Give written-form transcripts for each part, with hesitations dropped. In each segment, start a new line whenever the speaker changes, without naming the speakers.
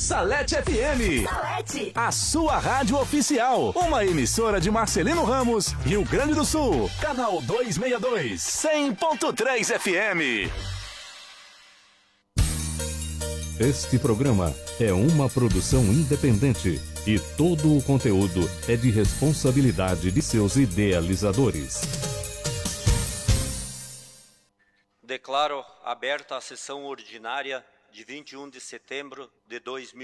Salete FM.
Salete.
A sua rádio oficial. Uma emissora de Marcelino Ramos, Rio Grande do Sul. Canal 262, 100.3 FM.
Este programa é uma produção independente e todo o conteúdo é de responsabilidade de seus idealizadores.
Declaro aberta a sessão ordinária de 21 de setembro de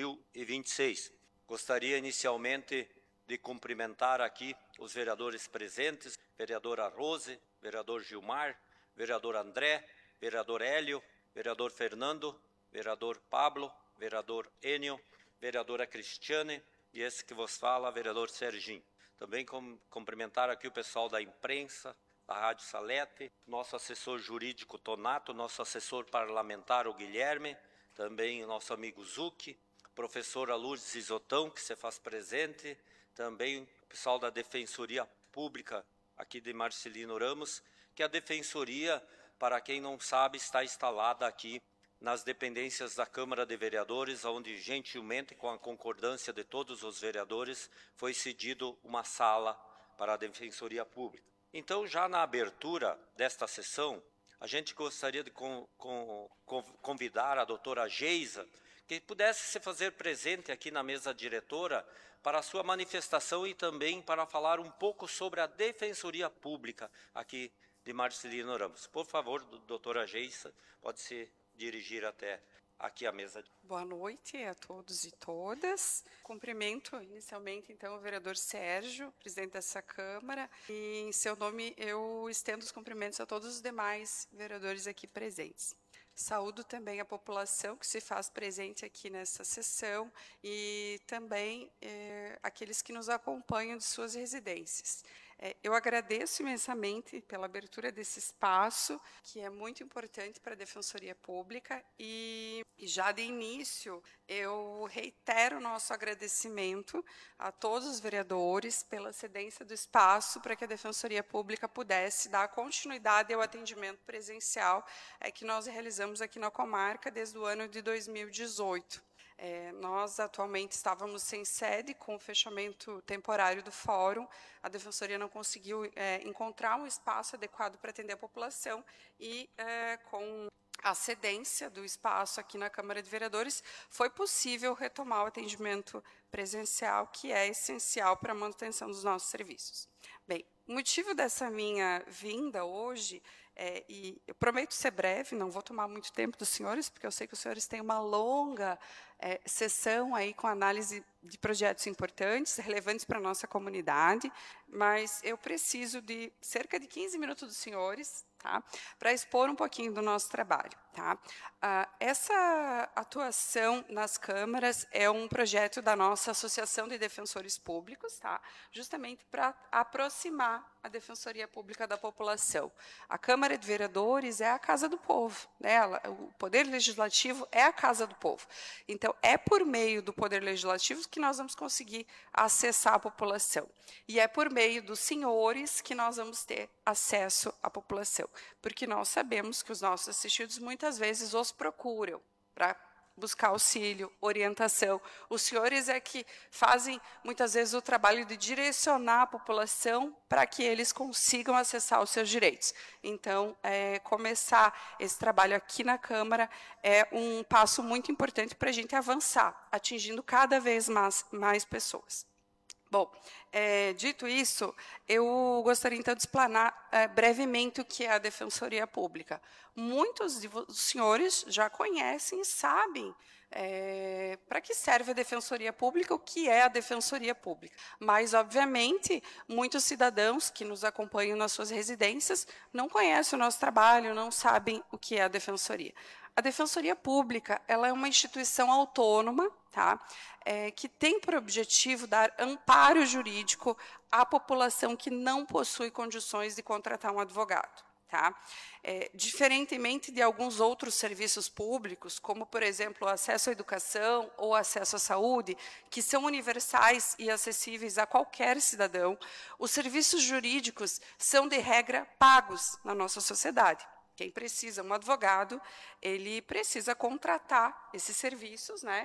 2026. Gostaria inicialmente de cumprimentar aqui os vereadores presentes, vereadora Rose, vereador Gilmar, vereador André, vereador Hélio, vereador Fernando, vereador Pablo, vereador Enio, vereadora Cristiane e esse que vos fala, vereador Serginho. Também cumprimentar aqui o pessoal da imprensa, da Rádio Salete, nosso assessor jurídico Tonato, nosso assessor parlamentar o Guilherme, também o nosso amigo Zucchi, professora Lourdes Isotão, que se faz presente, também o pessoal da Defensoria Pública aqui de Marcelino Ramos, que a Defensoria, para quem não sabe, está instalada aqui nas dependências da Câmara de Vereadores, onde gentilmente, com a concordância de todos os vereadores, foi cedido uma sala para a Defensoria Pública. Então, já na abertura desta sessão, a gente gostaria de convidar a doutora Geisa, que pudesse se fazer presente aqui na mesa diretora para a sua manifestação e também para falar um pouco sobre a Defensoria Pública aqui de Marcelino Ramos. Por favor, doutora Geisa, pode se dirigir até aqui à mesa.
Boa noite a todos e todas. Cumprimento inicialmente, então, o vereador Sérgio, presidente dessa Câmara, e em seu nome eu estendo os cumprimentos a todos os demais vereadores aqui presentes. Saúdo também a população que se faz presente aqui nessa sessão e também aqueles que nos acompanham de suas residências. Eu agradeço imensamente pela abertura desse espaço, que é muito importante para a Defensoria Pública, e já de início eu reitero o nosso agradecimento a todos os vereadores pela cedência do espaço para que a Defensoria Pública pudesse dar continuidade ao atendimento presencial que nós realizamos aqui na comarca desde o ano de 2018. Nós atualmente estávamos sem sede, com o fechamento temporário do fórum, a Defensoria não conseguiu encontrar um espaço adequado para atender a população e, com a cedência do espaço aqui na Câmara de Vereadores, foi possível retomar o atendimento presencial, que é essencial para a manutenção dos nossos serviços. Bem, o motivo dessa minha vinda hoje, e eu prometo ser breve, não vou tomar muito tempo dos senhores, porque eu sei que os senhores têm uma longa sessão aí com análise de projetos importantes, relevantes para a nossa comunidade, mas eu preciso de cerca de 15 minutos dos senhores, tá, para expor um pouquinho do nosso trabalho. Tá? Essa atuação nas câmaras é um projeto da nossa Associação de Defensores Públicos, tá? Justamente para aproximar a Defensoria Pública da população. A Câmara de Vereadores é a casa do povo, né? O Poder Legislativo é a casa do povo. Então, é por meio do Poder Legislativo que nós vamos conseguir acessar a população. E é por meio dos senhores que nós vamos ter acesso à população. Porque nós sabemos que os nossos assistidos muitas vezes os procuram para buscar auxílio, orientação. Os senhores é que fazem, muitas vezes, o trabalho de direcionar a população para que eles consigam acessar os seus direitos. Então, começar esse trabalho aqui na Câmara é um passo muito importante para a gente avançar, atingindo cada vez mais pessoas. Bom, dito isso, eu gostaria então de explanar brevemente o que é a Defensoria Pública. Muitos dos senhores já conhecem e sabem para que serve a Defensoria Pública, o que é a Defensoria Pública. Mas, obviamente, muitos cidadãos que nos acompanham nas suas residências não conhecem o nosso trabalho, não sabem o que é a Defensoria. A Defensoria Pública ela é uma instituição autônoma, tá? Que tem por objetivo dar amparo jurídico à população que não possui condições de contratar um advogado. Tá? Diferentemente de alguns outros serviços públicos, como, por exemplo, o acesso à educação ou acesso à saúde, que são universais e acessíveis a qualquer cidadão, os serviços jurídicos são, de regra, pagos na nossa sociedade. Quem precisa, um advogado, ele precisa contratar esses serviços, né,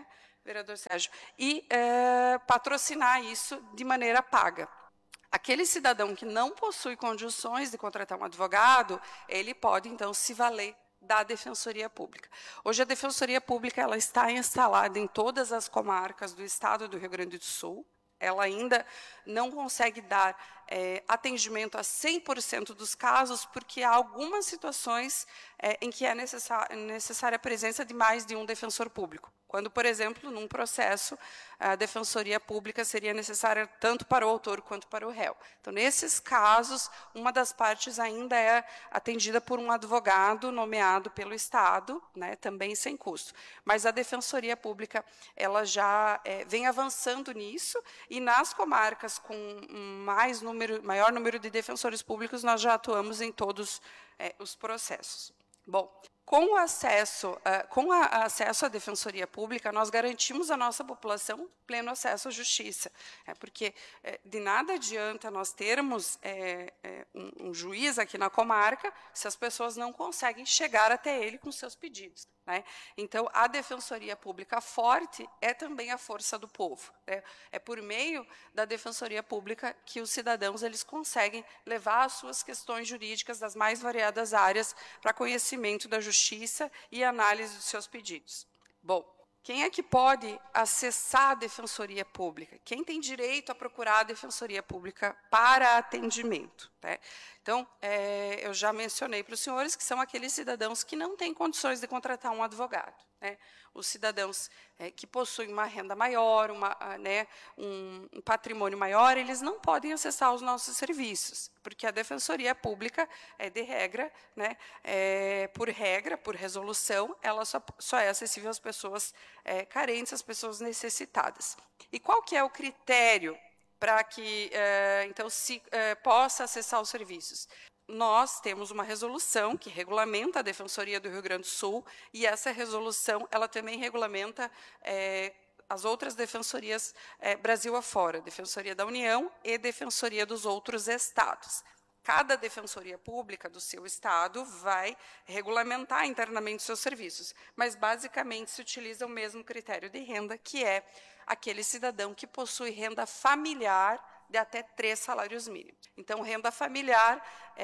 vereador Sérgio, e patrocinar isso de maneira paga. Aquele cidadão que não possui condições de contratar um advogado, ele pode, então, se valer da Defensoria Pública. Hoje, a Defensoria Pública ela está instalada em todas as comarcas do estado do Rio Grande do Sul. Ela ainda não consegue dar atendimento a 100% dos casos, porque há algumas situações em que é necessária a presença de mais de um defensor público. Quando, por exemplo, num processo, a Defensoria Pública seria necessária tanto para o autor quanto para o réu. Então, nesses casos, uma das partes ainda é atendida por um advogado nomeado pelo Estado, né, também sem custo. Mas a Defensoria Pública ela já vem avançando nisso, e nas comarcas com maior número de defensores públicos, nós já atuamos em todos os processos. Bom, com o acesso à Defensoria Pública, nós garantimos à nossa população pleno acesso à justiça. Porque de nada adianta nós termos um juiz aqui na comarca se as pessoas não conseguem chegar até ele com seus pedidos. Né? Então, a Defensoria Pública forte é também a força do povo. Né? É por meio da Defensoria Pública que os cidadãos eles conseguem levar as suas questões jurídicas das mais variadas áreas para conhecimento da justiça e análise dos seus pedidos. Bom, quem é que pode acessar a Defensoria Pública? Quem tem direito a procurar a Defensoria Pública para atendimento? Né? Então, eu já mencionei para os senhores que são aqueles cidadãos que não têm condições de contratar um advogado. Né? Os cidadãos que possuem uma renda maior, um patrimônio maior, eles não podem acessar os nossos serviços, porque a Defensoria Pública, de regra, né, por resolução, ela só é acessível às pessoas carentes, às pessoas necessitadas. E qual que é o critério para que, então, se possa acessar os serviços? Nós temos uma resolução que regulamenta a Defensoria do Rio Grande do Sul, e essa resolução ela também regulamenta as outras defensorias Brasil afora, Defensoria da União e Defensoria dos outros estados. Cada defensoria pública do seu estado vai regulamentar internamente seus serviços, mas basicamente se utiliza o mesmo critério de renda, que é aquele cidadão que possui renda familiar de até 3 salários mínimos. Então, renda familiar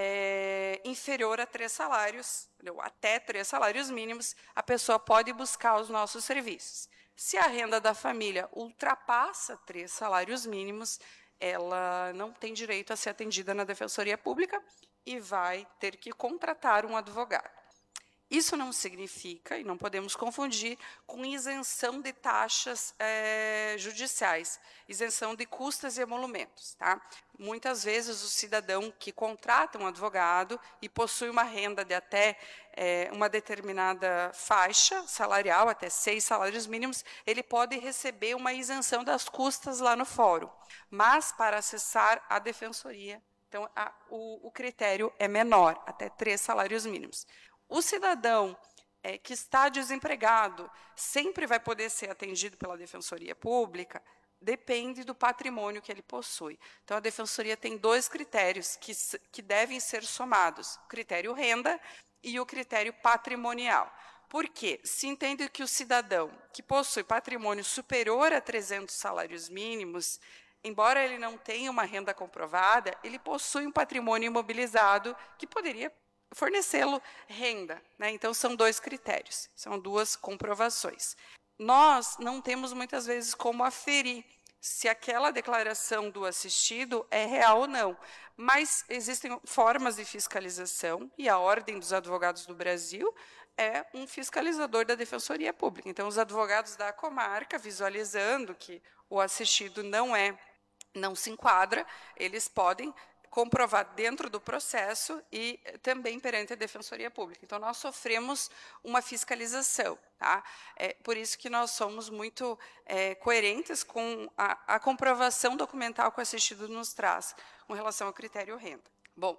inferior a 3 salários, até 3 salários mínimos, a pessoa pode buscar os nossos serviços. Se a renda da família ultrapassa 3 salários mínimos, ela não tem direito a ser atendida na Defensoria Pública e vai ter que contratar um advogado. Isso não significa, e não podemos confundir, com isenção de taxas judiciais, isenção de custas e emolumentos. Tá? Muitas vezes o cidadão que contrata um advogado e possui uma renda de até uma determinada faixa salarial, até 6 salários mínimos, ele pode receber uma isenção das custas lá no fórum. Mas, para acessar a defensoria, então, o critério é menor, até 3 salários mínimos. O cidadão que está desempregado sempre vai poder ser atendido pela Defensoria Pública, depende do patrimônio que ele possui. Então, a Defensoria tem 2 critérios que devem ser somados, o critério renda e o critério patrimonial. Por quê? Se entende que o cidadão que possui patrimônio superior a 300 salários mínimos, embora ele não tenha uma renda comprovada, ele possui um patrimônio imobilizado que poderia fornecê-lo renda. Né? Então, são 2 critérios, são 2 comprovações. Nós não temos, muitas vezes, como aferir se aquela declaração do assistido é real ou não, mas existem formas de fiscalização, e a Ordem dos Advogados do Brasil é um fiscalizador da Defensoria Pública. Então, os advogados da comarca, visualizando que o assistido não se enquadra, eles podem comprovar dentro do processo e também perante a Defensoria Pública. Então, nós sofremos uma fiscalização. Tá? Por isso que nós somos muito coerentes com a comprovação documental que o assistido nos traz com relação ao critério renda. Bom,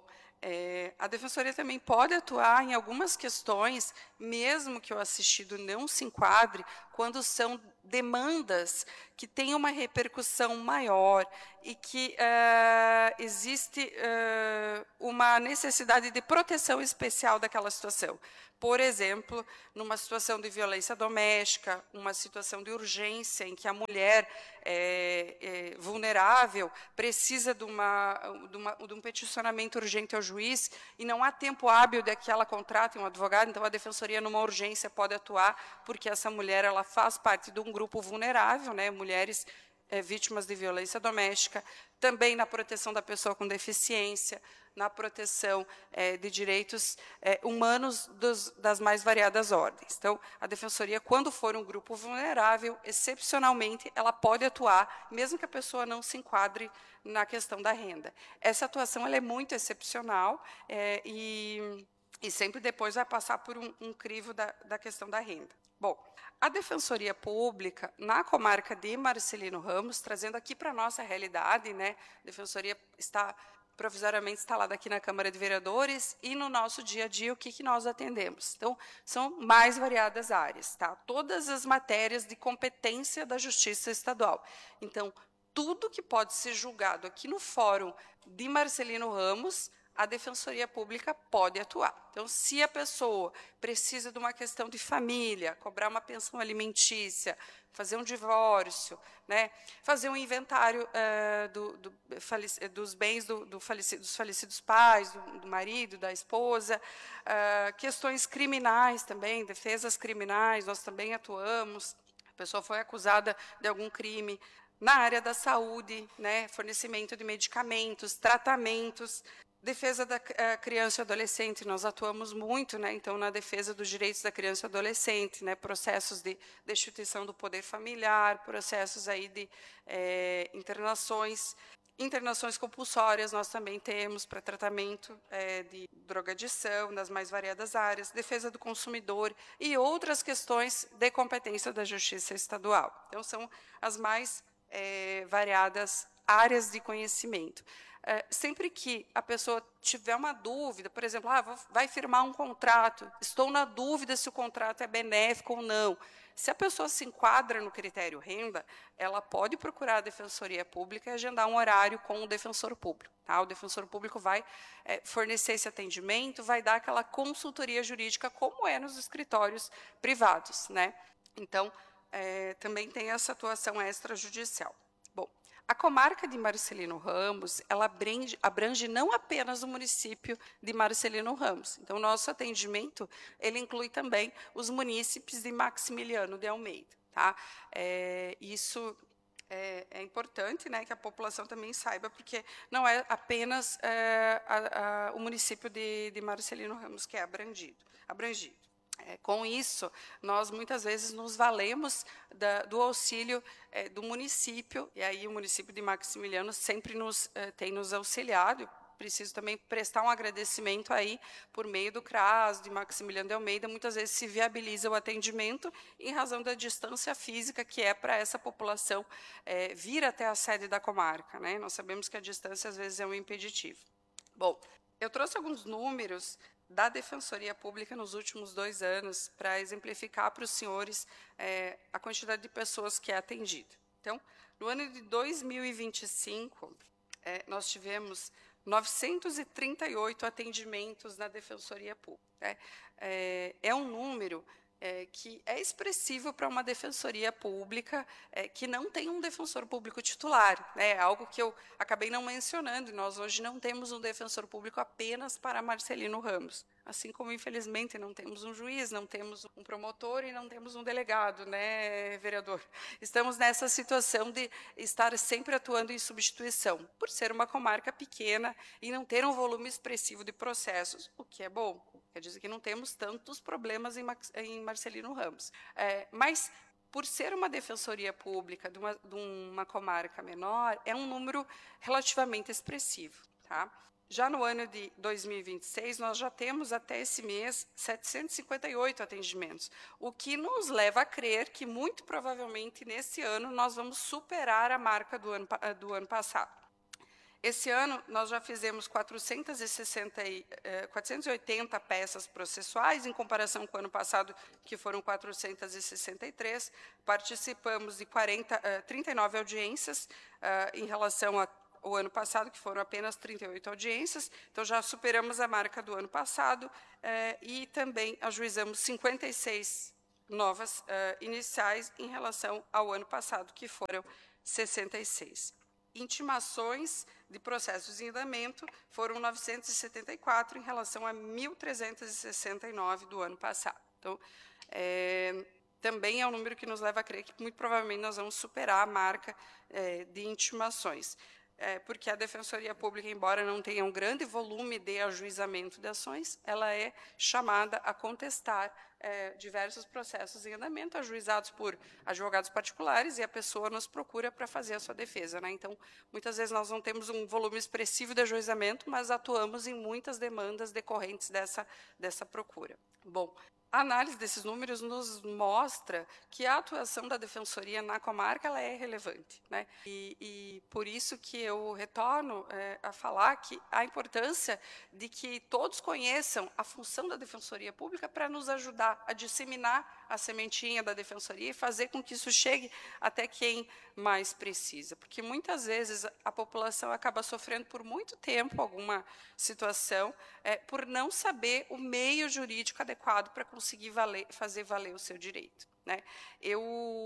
a Defensoria também pode atuar em algumas questões, mesmo que o assistido não se enquadre, quando são demandas que têm uma repercussão maior e que existe uma necessidade de proteção especial daquela situação. Por exemplo, numa situação de violência doméstica, uma situação de urgência em que a mulher vulnerável precisa de um peticionamento urgente ao juiz e não há tempo hábil de que ela contrate um advogado, então a defensoria, numa urgência, pode atuar, porque essa mulher ela faz parte de um grupo vulnerável, né, mulheres vítimas de violência doméstica, também na proteção da pessoa com deficiência, na proteção de direitos humanos das mais variadas ordens. Então, a defensoria, quando for um grupo vulnerável, excepcionalmente, ela pode atuar, mesmo que a pessoa não se enquadre na questão da renda. Essa atuação ela é muito excepcional e sempre depois vai passar por um crivo da questão da renda. Bom, a Defensoria Pública, na comarca de Marcelino Ramos, trazendo aqui para a nossa realidade, né, a Defensoria está provisoriamente instalada aqui na Câmara de Vereadores, e no nosso dia a dia, o que nós atendemos? Então, são mais variadas áreas, tá? Todas as matérias de competência da Justiça Estadual. Então, tudo que pode ser julgado aqui no Fórum de Marcelino Ramos, a Defensoria Pública pode atuar. Então, se a pessoa precisa de uma questão de família, cobrar uma pensão alimentícia, fazer um divórcio, né, fazer um inventário dos bens dos falecidos pais, do marido, da esposa, questões criminais também, defesas criminais, nós também atuamos. A pessoa foi acusada de algum crime. Na área da saúde, né, fornecimento de medicamentos, tratamentos, defesa da criança e adolescente, nós atuamos muito, né, então, na defesa dos direitos da criança e adolescente, né, processos de destituição do poder familiar, processos aí de internações compulsórias, nós também temos para tratamento de drogadição, nas mais variadas áreas, defesa do consumidor e outras questões de competência da Justiça Estadual. Então, são as mais variadas áreas de conhecimento. Sempre que a pessoa tiver uma dúvida, por exemplo, vai firmar um contrato, estou na dúvida se o contrato é benéfico ou não. Se a pessoa se enquadra no critério renda, ela pode procurar a Defensoria Pública e agendar um horário com o defensor público. Tá? O defensor público vai fornecer esse atendimento, vai dar aquela consultoria jurídica, como é nos escritórios privados, né? Então, também tem essa atuação extrajudicial. Bom, a comarca de Marcelino Ramos, ela abrange não apenas o município de Marcelino Ramos. Então, o nosso atendimento, ele inclui também os munícipes de Maximiliano de Almeida. Tá? Isso é importante, né, que a população também saiba, porque não é apenas o município de Marcelino Ramos que é abrangido. Com isso, nós muitas vezes nos valemos do auxílio do município, e aí o município de Maximiliano sempre tem nos auxiliado. Preciso também prestar um agradecimento aí, por meio do CRAS, de Maximiliano de Almeida, muitas vezes se viabiliza o atendimento em razão da distância física que é para essa população vir até a sede da comarca, né? Nós sabemos que a distância às vezes é um impeditivo. Bom, eu trouxe alguns números da Defensoria Pública nos últimos 2 anos para exemplificar para os senhores a quantidade de pessoas que é atendida. Então, no ano de 2025, nós tivemos 938 atendimentos na Defensoria Pública. É um número que é expressivo para uma defensoria pública que não tem um defensor público titular. É algo que eu acabei não mencionando. Nós hoje não temos um defensor público apenas para Marcelino Ramos. Assim como, infelizmente, não temos um juiz, não temos um promotor e não temos um delegado, né, vereador? Estamos nessa situação de estar sempre atuando em substituição, por ser uma comarca pequena e não ter um volume expressivo de processos, o que é bom. Quer dizer que não temos tantos problemas em Marcelino Ramos. Mas, por ser uma defensoria pública de uma comarca menor, é um número relativamente expressivo. Tá? Já no ano de 2026, nós já temos até esse mês 758 atendimentos, o que nos leva a crer que, muito provavelmente, nesse ano, nós vamos superar a marca do ano passado. Esse ano, nós já fizemos 480 peças processuais, em comparação com o ano passado, que foram 463. Participamos de 39 audiências em relação ao ano passado, que foram apenas 38 audiências. Então, já superamos a marca do ano passado e também ajuizamos 56 novas iniciais em relação ao ano passado, que foram 66. Intimações de processos em andamento foram 974 em relação a 1.369 do ano passado. Então, também é um número que nos leva a crer que muito provavelmente nós vamos superar a marca de intimações. Porque a Defensoria Pública, embora não tenha um grande volume de ajuizamento de ações, ela é chamada a contestar diversos processos em andamento, ajuizados por advogados particulares, e a pessoa nos procura para fazer a sua defesa, né? Então, muitas vezes nós não temos um volume expressivo de ajuizamento, mas atuamos em muitas demandas decorrentes dessa procura. Bom, a análise desses números nos mostra que a atuação da Defensoria na comarca ela é relevante, né? E por isso que eu retorno a falar que a importância de que todos conheçam a função da Defensoria Pública para nos ajudar a disseminar a sementinha da Defensoria e fazer com que isso chegue até quem mais precisa. Porque muitas vezes a população acaba sofrendo por muito tempo alguma situação por não saber o meio jurídico adequado para conseguir fazer valer o seu direito, né? Eu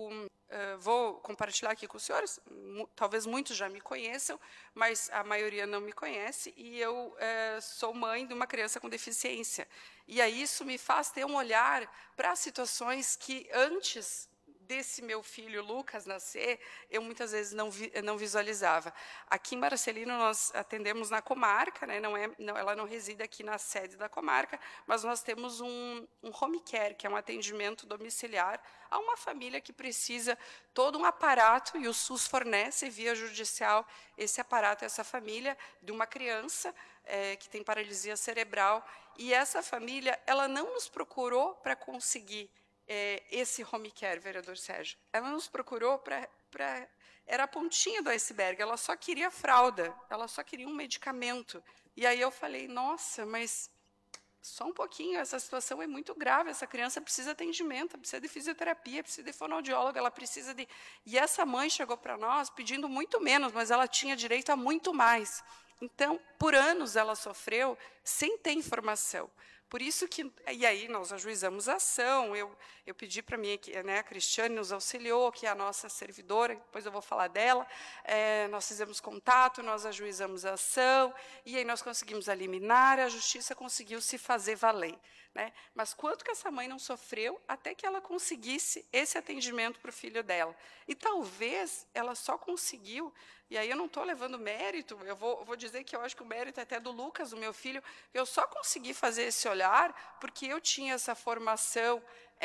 vou compartilhar aqui com os senhores, talvez muitos já me conheçam, mas a maioria não me conhece, e eu sou mãe de uma criança com deficiência. E aí isso me faz ter um olhar para situações que antes desse meu filho Lucas nascer, eu muitas vezes não visualizava. Aqui em Marcelino nós atendemos na comarca, né? Ela não reside aqui na sede da comarca, mas nós temos um home care, que é um atendimento domiciliar a uma família que precisa todo um aparato, e o SUS fornece via judicial esse aparato a essa família de uma criança que tem paralisia cerebral, e essa família ela não nos procurou para conseguir esse home care, vereador Sérgio. Ela nos procurou era a pontinha do iceberg, ela só queria fralda, ela só queria um medicamento. E aí eu falei, nossa, mas só um pouquinho, essa situação é muito grave, essa criança precisa de atendimento, precisa de fisioterapia, precisa de fonoaudiólogo, ela precisa de... E essa mãe chegou para nós pedindo muito menos, mas ela tinha direito a muito mais. Então, por anos ela sofreu sem ter informação. Por isso que, e aí nós ajuizamos a ação, eu pedi para mim, né, a Cristiane nos auxiliou, que é a nossa servidora, depois eu vou falar dela, nós fizemos contato, nós ajuizamos a ação, e aí nós conseguimos a liminar, a justiça conseguiu se fazer valer, né? Mas quanto que essa mãe não sofreu até que ela conseguisse esse atendimento para o filho dela? E talvez ela só conseguiu, e aí eu não estou levando mérito, eu vou dizer que eu acho que o mérito é até do Lucas, do meu filho, eu só consegui fazer esse olhar porque eu tinha essa formação,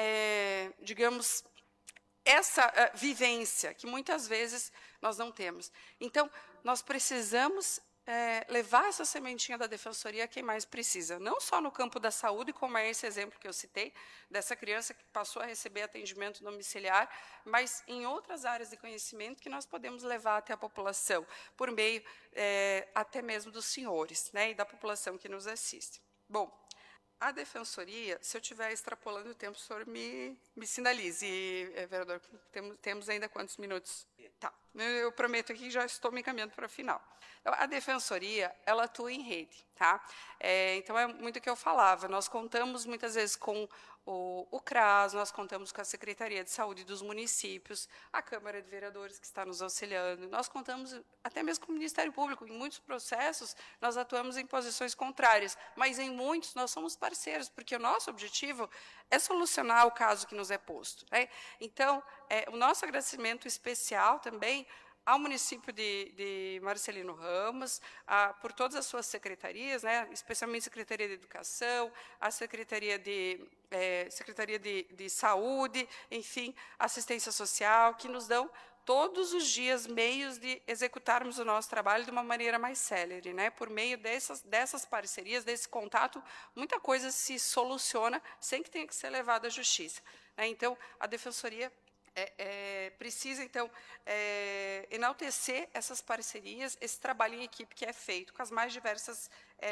digamos, essa vivência, que muitas vezes nós não temos. Então, nós precisamos levar essa sementinha da Defensoria a quem mais precisa, não só no campo da saúde, como é esse exemplo que eu citei, dessa criança que passou a receber atendimento domiciliar, mas em outras áreas de conhecimento que nós podemos levar até a população, por meio até mesmo dos senhores, né, e da população que nos assiste. Bom, a Defensoria, se eu estiver extrapolando o tempo, o senhor me sinalize, vereador, temos ainda quantos minutos? Tá, eu prometo aqui que já estou me encaminhando para o final. Então, a Defensoria, ela atua em rede, tá? Então, é muito o que eu falava, nós contamos muitas vezes com o CRAS, nós contamos com a Secretaria de Saúde dos municípios, a Câmara de Vereadores que está nos auxiliando, nós contamos até mesmo com o Ministério Público. Em muitos processos, nós atuamos em posições contrárias, mas em muitos nós somos parceiros, porque o nosso objetivo é solucionar o caso que nos é posto, né? Então, o nosso agradecimento especial também ao município de Marcelino Ramos, por todas as suas secretarias, né, especialmente a Secretaria de Educação, a Secretaria de Saúde, enfim, Assistência Social, que nos dão todos os dias meios de executarmos o nosso trabalho de uma maneira mais célere, né? Por meio dessas parcerias, desse contato, muita coisa se soluciona sem que tenha que ser levada à justiça, né? Então, a Defensoria precisa, então, enaltecer essas parcerias, esse trabalho em equipe que é feito com as mais diversos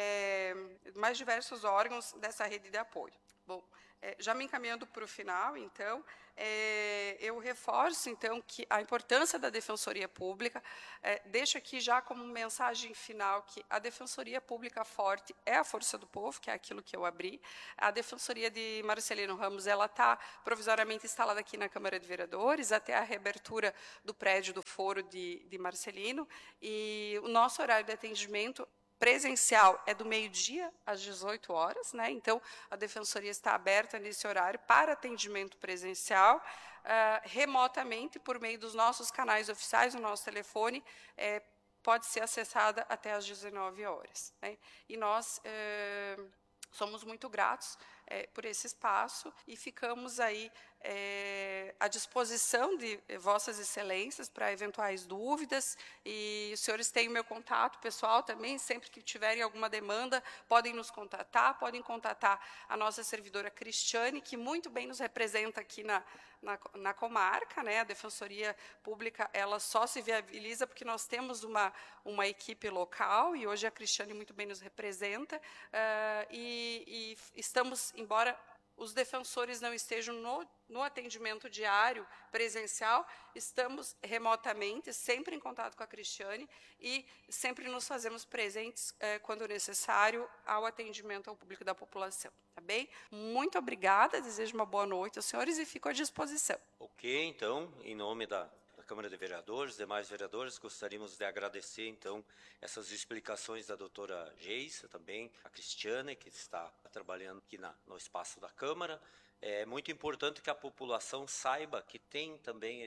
órgãos dessa rede de apoio. Bom, já me encaminhando para o final, então, eu reforço, então, que a importância da Defensoria Pública, deixo aqui já como mensagem final que a Defensoria Pública forte é a força do povo, que é aquilo que eu abri. A Defensoria de Marcelino Ramos, ela está provisoriamente instalada aqui na Câmara de Vereadores, até a reabertura do prédio do Foro de Marcelino, e o nosso horário de atendimento presencial é do meio-dia às 18 horas, né? Então, a Defensoria está aberta nesse horário para atendimento presencial, remotamente, por meio dos nossos canais oficiais, o nosso telefone pode ser acessada até às 19 horas. Né? E nós somos muito gratos por esse espaço e ficamos aí à disposição de vossas excelências para eventuais dúvidas, e os senhores têm o meu contato pessoal também, sempre que tiverem alguma demanda, podem nos contatar, podem contatar a nossa servidora Cristiane, que muito bem nos representa aqui na comarca, né? A Defensoria Pública, ela só se viabiliza porque nós temos uma equipe local, e hoje a Cristiane muito bem nos representa, e estamos, embora os defensores não estejam no atendimento diário presencial, estamos remotamente, sempre em contato com a Cristiane, e sempre nos fazemos presentes, quando necessário, ao atendimento ao público da população. Tá bem? Muito obrigada, desejo uma boa noite aos senhores e fico à disposição.
Ok, então, em nome da Câmara de Vereadores, demais vereadores, gostaríamos de agradecer, então, essas explicações da doutora Geisa, também a Cristiane, que está trabalhando aqui no espaço da Câmara. É muito importante que a população saiba que tem também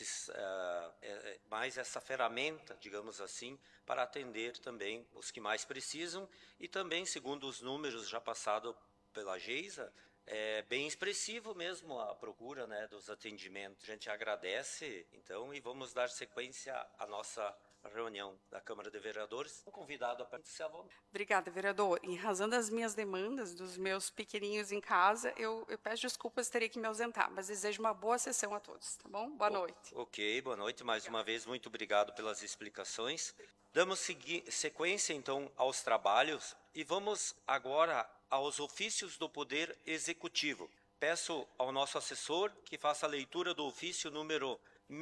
mais essa ferramenta, digamos assim, para atender também os que mais precisam, e também, segundo os números já passados pela Geisa, é bem expressivo mesmo a procura, né, dos atendimentos. A gente agradece, então, e vamos dar sequência à nossa reunião da Câmara de Vereadores. Convidado a participar.
Obrigada, vereador. Em razão das minhas demandas, dos meus pequenininhos em casa, eu peço desculpas, teria que me ausentar, mas desejo uma boa sessão a todos, tá bom? Boa noite.
Ok, boa noite. Mais uma vez, muito obrigado pelas explicações. Damos sequência, então, aos trabalhos e vamos agora aos ofícios do Poder Executivo. Peço ao nosso assessor que faça a leitura do ofício número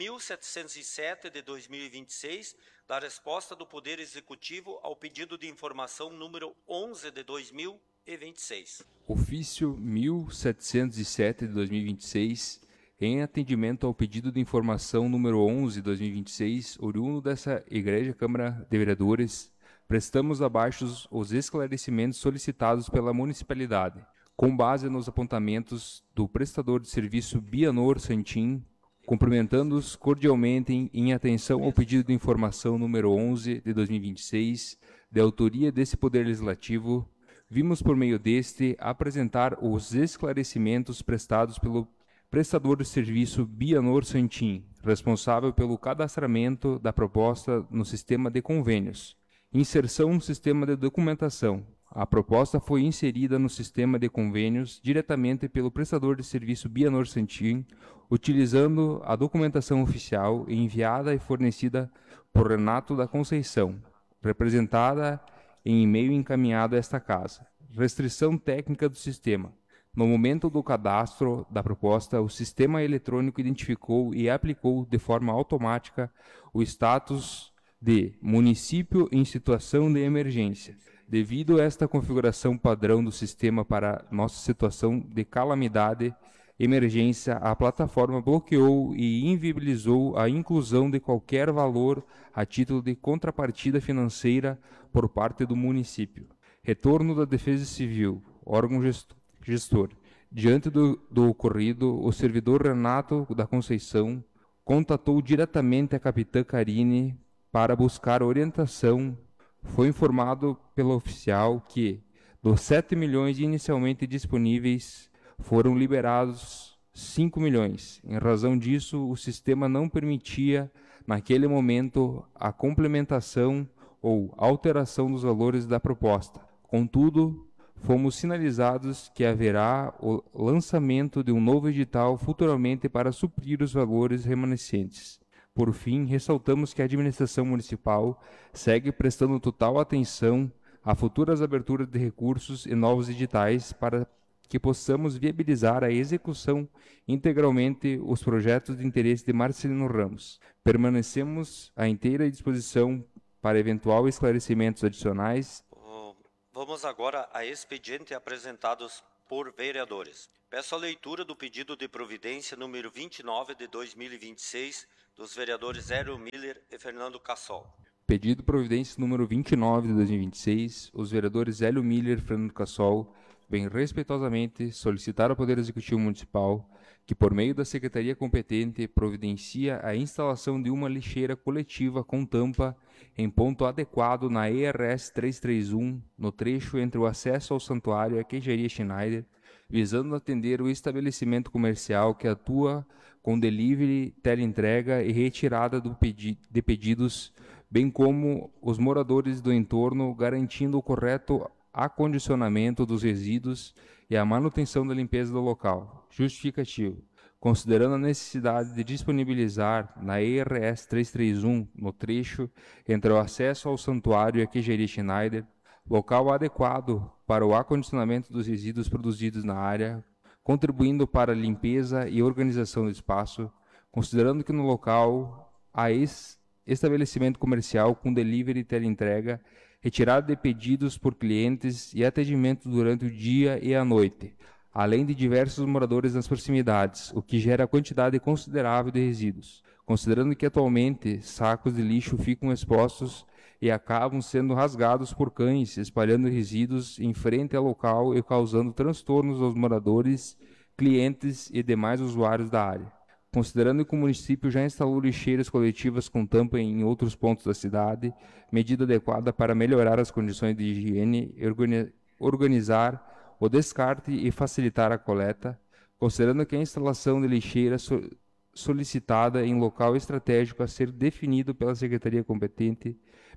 1707 de 2026, da resposta do Poder Executivo ao pedido de informação número 11 de 2026.
Ofício 1707 de 2026, em atendimento ao pedido de informação número 11 de 2026, oriundo dessa Igreja Câmara de Vereadores, prestamos abaixo os esclarecimentos solicitados pela municipalidade, com base nos apontamentos do prestador de serviço Bianor Santin, cumprimentando-os cordialmente em atenção ao pedido de informação número 11 de 2026, de autoria desse Poder Legislativo, vimos por meio deste apresentar os esclarecimentos prestados pelo prestador de serviço Bianor Santin, responsável pelo cadastramento da proposta no sistema de convênios. Inserção no sistema de documentação. A proposta foi inserida no sistema de convênios diretamente pelo prestador de serviço Bianor Santin, utilizando a documentação oficial enviada e fornecida por Renato da Conceição, representada em e-mail encaminhado a esta casa. Restrição técnica do sistema. No momento do cadastro da proposta, o sistema eletrônico identificou e aplicou de forma automática o status de município em situação de emergência. Devido a esta configuração padrão do sistema para nossa situação de calamidade, emergência, a plataforma bloqueou e inviabilizou a inclusão de qualquer valor a título de contrapartida financeira por parte do município. Retorno da Defesa Civil, órgão gestor. Diante do ocorrido, o servidor Renato da Conceição contatou diretamente a capitã Karine para buscar orientação. Foi informado pelo oficial que, dos 7 milhões inicialmente disponíveis, foram liberados 5 milhões. Em razão disso, o sistema não permitia, naquele momento, a complementação ou alteração dos valores da proposta. Contudo, fomos sinalizados que haverá o lançamento de um novo edital futuramente para suprir os valores remanescentes. Por fim, ressaltamos que a administração municipal segue prestando total atenção a futuras aberturas de recursos e novos editais para que possamos viabilizar a execução integralmente os projetos de interesse de Marcelino Ramos. Permanecemos à inteira disposição para eventual esclarecimentos adicionais.
Vamos agora a expediente apresentados por vereadores. Peço a leitura do pedido de providência número 29 de 2026 dos vereadores Hélio Miller e Fernando Cassol.
Pedido de providência número 29 de 2026, os vereadores Hélio Miller e Fernando Cassol vem respeitosamente solicitar ao Poder Executivo Municipal que, por meio da Secretaria competente, providencia a instalação de uma lixeira coletiva com tampa em ponto adequado na ERS 331, no trecho entre o acesso ao santuário e a queijaria Schneider, visando atender o estabelecimento comercial que atua com delivery, teleentrega e retirada de pedidos, bem como os moradores do entorno, garantindo o correto acondicionamento dos resíduos e a manutenção da limpeza do local. Justificativo. Considerando a necessidade de disponibilizar na ERS 331, no trecho entre o acesso ao santuário e a queijaria Schneider, local adequado para o acondicionamento dos resíduos produzidos na área, contribuindo para a limpeza e organização do espaço, considerando que no local há estabelecimento comercial com delivery e teleentrega, retirada de pedidos por clientes e atendimento durante o dia e a noite, além de diversos moradores nas proximidades, o que gera quantidade considerável de resíduos, considerando que atualmente sacos de lixo ficam expostos e acabam sendo rasgados por cães, espalhando resíduos em frente ao local e causando transtornos aos moradores, clientes e demais usuários da área. Considerando que o município já instalou lixeiras coletivas com tampa em outros pontos da cidade, medida adequada para melhorar as condições de higiene e organizar o descarte e facilitar a coleta, considerando que a instalação de lixeira solicitada em local estratégico a ser definido pela Secretaria competente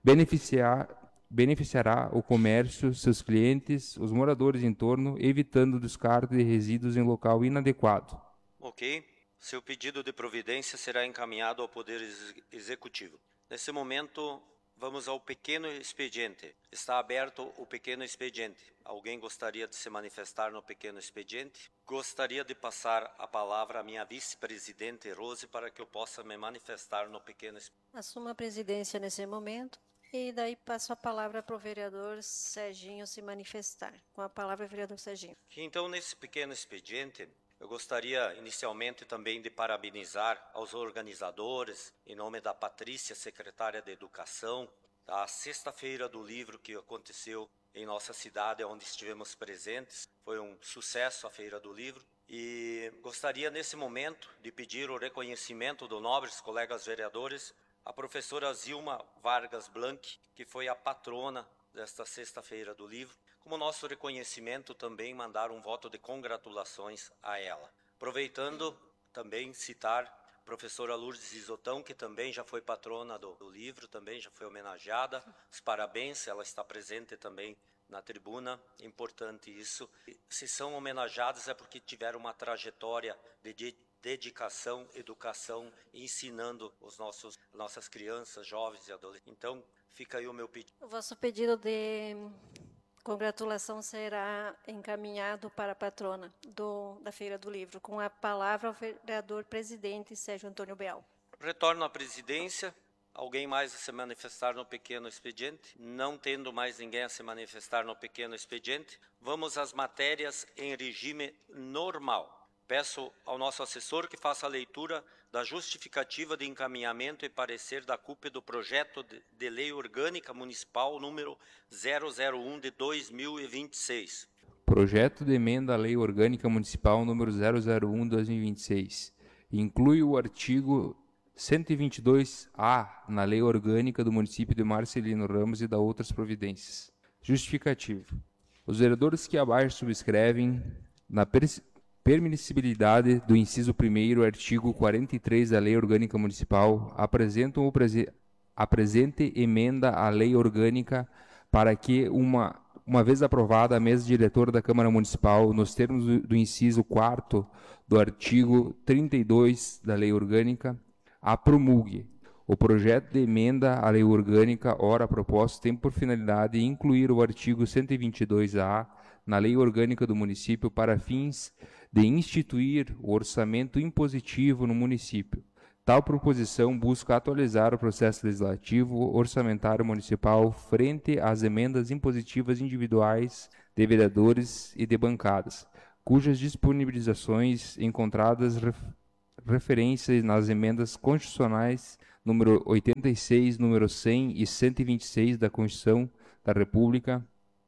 beneficiará o comércio, seus clientes, os moradores em torno, evitando o descarte de resíduos em local inadequado.
Ok. Seu pedido de providência será encaminhado ao Poder Executivo. Nesse momento, vamos ao pequeno expediente. Está aberto o pequeno expediente. Alguém gostaria de se manifestar no pequeno expediente? Gostaria de passar a palavra à minha vice-presidente Rose para que eu possa me manifestar no pequeno expediente.
Assumo a presidência nesse momento e daí passo a palavra para o vereador Serginho se manifestar. Com a palavra, vereador Serginho.
Então, nesse pequeno expediente, eu gostaria inicialmente também de parabenizar aos organizadores, em nome da Patrícia, secretária de Educação, da Sexta-feira do Livro que aconteceu em nossa cidade, onde estivemos presentes. Foi um sucesso a Feira do Livro. E gostaria nesse momento de pedir o reconhecimento dos nobres colegas vereadores, a professora Zilma Vargas Blanc, que foi a patrona desta Sexta-feira do Livro. Como nosso reconhecimento, também mandar um voto de congratulações a ela. Aproveitando, também citar a professora Lourdes Isotão, que também já foi patrona do livro, também já foi homenageada. Os parabéns, ela está presente também na tribuna, é importante isso. Se são homenageadas é porque tiveram uma trajetória de dedicação, educação, ensinando nossas crianças, jovens e adolescentes. Então, fica aí o meu pedido.
O vosso pedido de congratulação será encaminhado para a patrona da Feira do Livro. Com a palavra ao vereador presidente Sérgio Antônio Beal.
Retorno à presidência. Alguém mais a se manifestar no pequeno expediente? Não tendo mais ninguém a se manifestar no pequeno expediente, vamos às matérias em regime normal. Peço ao nosso assessor que faça a leitura da justificativa de encaminhamento e parecer da CUP do projeto de lei orgânica municipal número 001 de 2026.
Projeto de emenda à lei orgânica municipal número 001 de 2026. Inclui o artigo 122-A na lei orgânica do município de Marcelino Ramos e da outras providências. Justificativo. Os vereadores que abaixo subscrevem na permissibilidade do inciso 1º, artigo 43 da Lei Orgânica Municipal, apresentam a presente emenda à Lei Orgânica para que uma uma vez aprovada, a mesa diretora da Câmara Municipal, nos termos do inciso 4º do artigo 32 da Lei Orgânica, a promulgue. O projeto de emenda à Lei Orgânica, ora proposto, tem por finalidade incluir o artigo 122-A na Lei Orgânica do município para fins de instituir o orçamento impositivo no município. Tal proposição busca atualizar o processo legislativo orçamentário municipal frente às emendas impositivas individuais de vereadores e de bancadas, cujas disponibilizações encontradas referências nas emendas constitucionais número 86, número 100 e 126 da Constituição da República.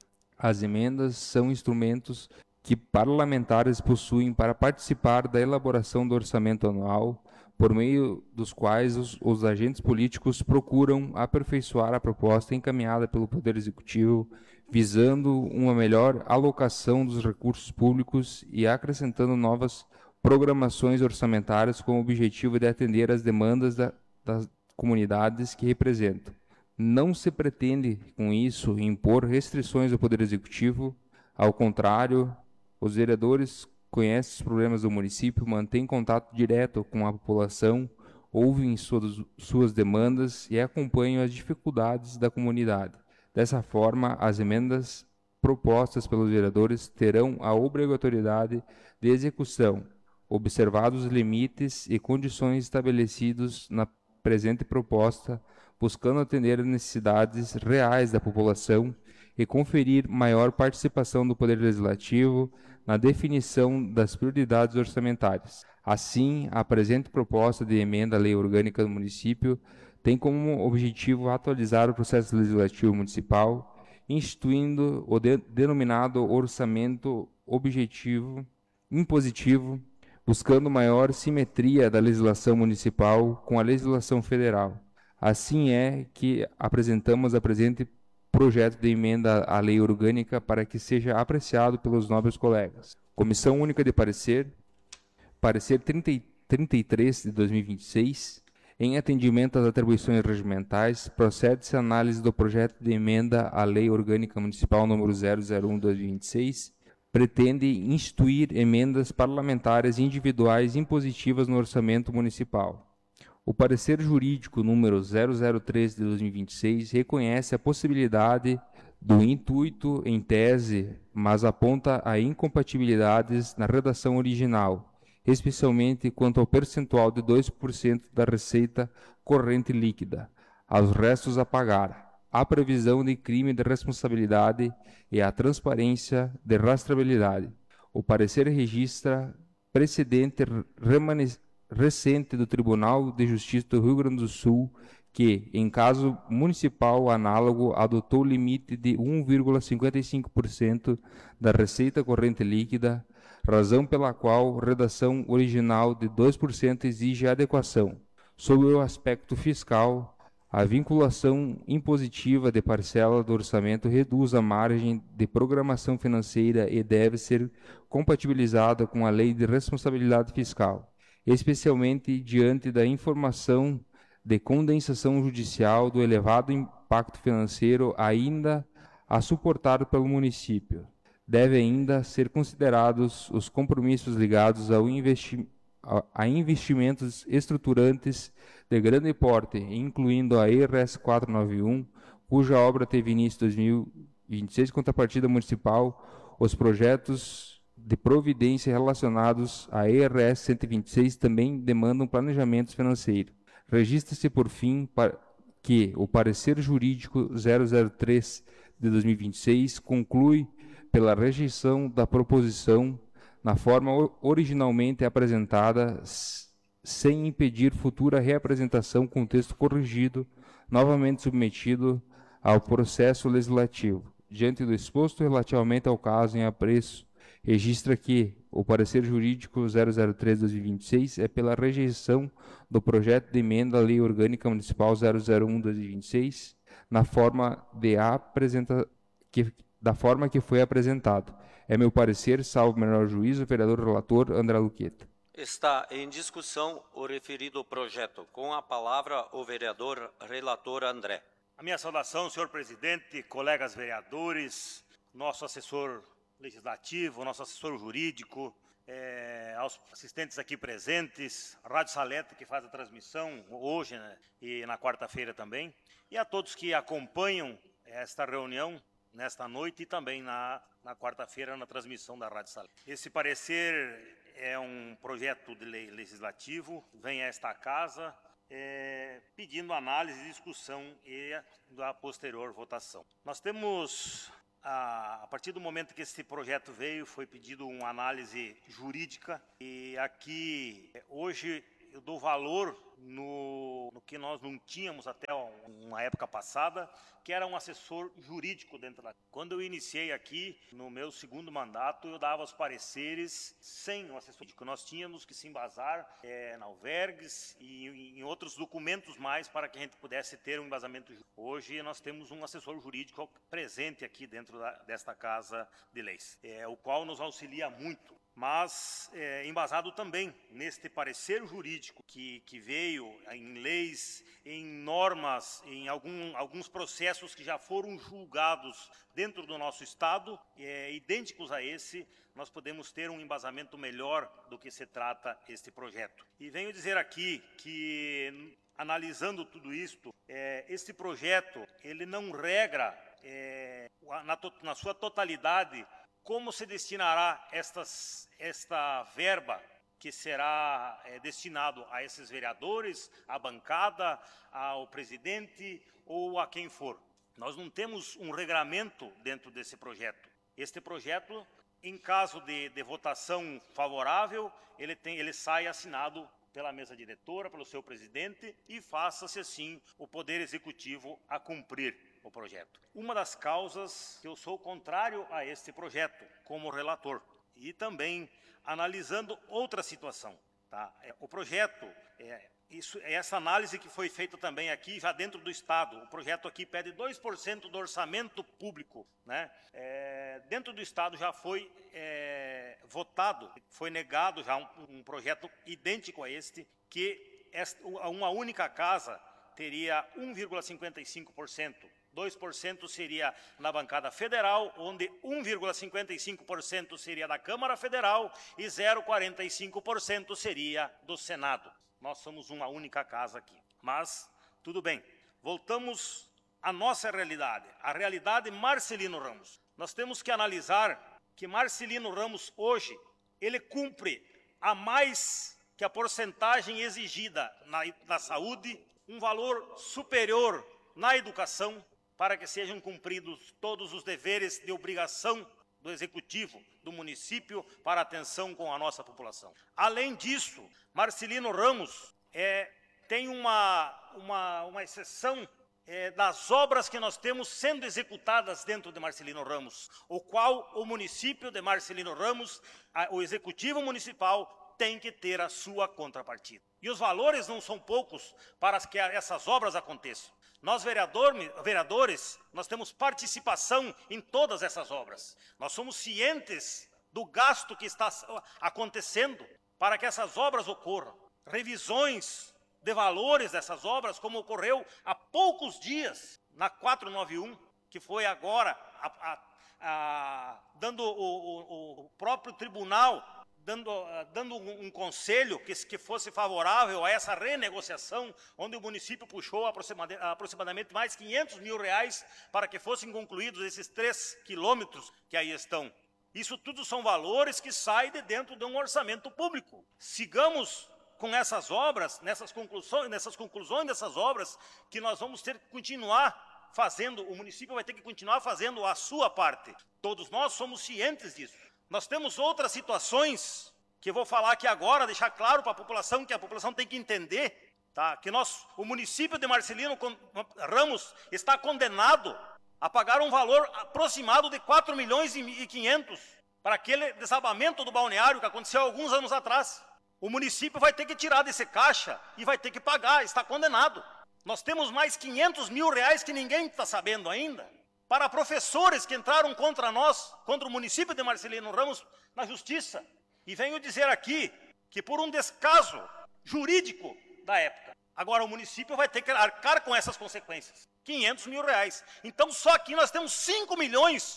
As emendas são instrumentos que parlamentares possuem para participar da elaboração do orçamento anual, por meio dos quais os agentes políticos procuram aperfeiçoar a proposta encaminhada pelo Poder Executivo, visando uma melhor alocação dos recursos públicos e acrescentando novas programações orçamentárias com o objetivo de atender às demandas das comunidades que representam. Não se pretende, com isso, impor restrições ao Poder Executivo. Ao contrário, os vereadores conhecem os problemas do município, mantêm contato direto com a população, ouvem suas demandas e acompanham as dificuldades da comunidade. Dessa forma, as emendas propostas pelos vereadores terão a obrigatoriedade de execução, observados os limites e condições estabelecidos na presente proposta, buscando atender às necessidades reais da população e conferir maior participação do Poder Legislativo na definição das prioridades orçamentárias. Assim, a presente proposta de emenda à Lei Orgânica do município tem como objetivo atualizar o processo legislativo municipal, instituindo o denominado orçamento impositivo, buscando maior simetria da legislação municipal com a legislação federal. Assim é que apresentamos a presente projeto de emenda à Lei Orgânica para que seja apreciado pelos nobres colegas. Comissão Única de Parecer 33 de 2026, em atendimento às atribuições regimentais, procede-se a análise do projeto de emenda à Lei Orgânica Municipal número 001/2026, pretende instituir emendas parlamentares individuais impositivas no orçamento municipal. O parecer jurídico número 003 de 2026 reconhece a possibilidade do intuito em tese, mas aponta a incompatibilidades na redação original, especialmente quanto ao percentual de 2% da receita corrente líquida, aos restos a pagar, a previsão de crime de responsabilidade e a transparência de rastreabilidade. O parecer registra precedente recente do Tribunal de Justiça do Rio Grande do Sul que, em caso municipal análogo, adotou o limite de 1,55% da receita corrente líquida, razão pela qual a redação original de 2% exige adequação. Sob o aspecto fiscal, a vinculação impositiva de parcela do orçamento reduz a margem de programação financeira e deve ser compatibilizada com a Lei de Responsabilidade Fiscal, especialmente diante da informação de condensação judicial do elevado impacto financeiro ainda a suportar pelo município. Deve ainda ser considerados os compromissos ligados a investimentos estruturantes de grande porte, incluindo a ERS 491, cuja obra teve início em 2026, contrapartida municipal, os projetos de providência relacionados à ERS 126 também demandam planejamento financeiro. Registra-se, por fim, que o parecer jurídico 003 de 2026 conclui pela rejeição da proposição na forma originalmente apresentada, sem impedir futura reapresentação com texto corrigido, novamente submetido ao processo legislativo. Diante do exposto relativamente ao caso em apreço, registra que o parecer jurídico 003/2026 é pela rejeição do projeto de emenda à Lei Orgânica Municipal 001/2026, da forma que foi apresentado. É meu parecer, salvo melhor juízo, o vereador relator André Luqueta.
Está em discussão o referido projeto. Com a palavra, o vereador relator André.
A minha saudação, senhor presidente, colegas vereadores, nosso assessor legislativo, nosso assessor jurídico, aos assistentes aqui presentes, a Rádio Salete, que faz a transmissão hoje, né, e na quarta-feira também, e a todos que acompanham esta reunião nesta noite e também na quarta-feira na transmissão da Rádio Salete. Esse parecer é um projeto de lei legislativo, vem a esta casa pedindo análise, discussão e a posterior votação. Nós temos... A partir do momento que esse projeto veio, foi pedido uma análise jurídica e aqui, hoje, eu dou valor no que nós não tínhamos até uma época passada, que era um assessor jurídico dentro da... Quando eu iniciei aqui, no meu segundo mandato, eu dava os pareceres sem o assessor jurídico. Nós tínhamos que se embasar na Alvergues e em outros documentos mais para que a gente pudesse ter um embasamento jurídico. Hoje nós temos um assessor jurídico presente aqui dentro desta Casa de Leis, o qual nos auxilia muito. Mas embasado também neste parecer jurídico que veio em leis, em normas, em alguns processos que já foram julgados dentro do nosso Estado, idênticos a esse, nós podemos ter um embasamento melhor do que se trata este projeto. E venho dizer aqui que, analisando tudo isto, este projeto ele não regra na sua totalidade como se destinará esta verba que será destinado a esses vereadores, à bancada, ao presidente ou a quem for. Nós não temos um regramento dentro desse projeto. Este projeto, em caso de votação favorável, ele sai assinado pela mesa diretora, pelo seu presidente, e faça-se assim o Poder Executivo a cumprir o projeto. Uma das causas que eu sou contrário a este projeto, como relator, e também analisando outra situação. Tá? O projeto, essa análise que foi feita também aqui, já dentro do Estado, o projeto aqui pede 2% do orçamento público. Né? Dentro do Estado já foi votado, foi negado já um projeto idêntico a este, que uma única casa teria 1,55%. 2% seria na bancada federal, onde 1,55% seria da Câmara Federal e 0,45% seria do Senado. Nós somos uma única casa aqui. Mas, tudo bem. Voltamos à nossa realidade, a realidade Marcelino Ramos. Nós temos que analisar que Marcelino Ramos, hoje, ele cumpre a mais que a porcentagem exigida na saúde, um valor superior na educação, para que sejam cumpridos todos os deveres de obrigação do Executivo, do município, para atenção com a nossa população. Além disso, Marcelino Ramos tem uma exceção das obras que nós temos sendo executadas dentro de Marcelino Ramos, o qual o município de Marcelino Ramos, o Executivo Municipal, tem que ter a sua contrapartida. E os valores não são poucos para que essas obras aconteçam. Nós, vereadores, nós temos participação em todas essas obras. Nós somos cientes do gasto que está acontecendo para que essas obras ocorram. Revisões de valores dessas obras, como ocorreu há poucos dias, na 491, que foi agora, dando o próprio tribunal, dando um conselho que fosse favorável a essa renegociação, onde o município puxou aproximadamente mais 500 mil reais para que fossem concluídos esses 3 quilômetros que aí estão. Isso tudo são valores que saem de dentro de um orçamento público. Sigamos com essas obras, nessas conclusões dessas obras, que nós vamos ter que continuar fazendo, o município vai ter que continuar fazendo a sua parte. Todos nós somos cientes disso. Nós temos outras situações que eu vou falar aqui agora, deixar claro para a população, que a população tem que entender, tá? Que o município de Marcelino Ramos está condenado a pagar um valor aproximado de 4 milhões e 500 para aquele desabamento do balneário que aconteceu alguns anos atrás. O município vai ter que tirar desse caixa e vai ter que pagar, está condenado. Nós temos mais 500 mil reais que ninguém está sabendo ainda, para professores que entraram contra nós, contra o município de Marcelino Ramos, na justiça. E venho dizer aqui que por um descaso jurídico da época, agora o município vai ter que arcar com essas consequências. 500 mil reais. Então só aqui nós temos 5 milhões